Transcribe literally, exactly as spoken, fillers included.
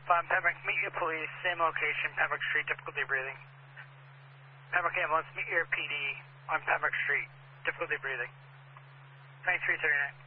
five Pembroke, meet your police, same location, Pembroke Street, difficulty breathing. Pembroke ambulance, meet your P D on Pembroke Street, difficulty breathing. twenty-three thirty-nine.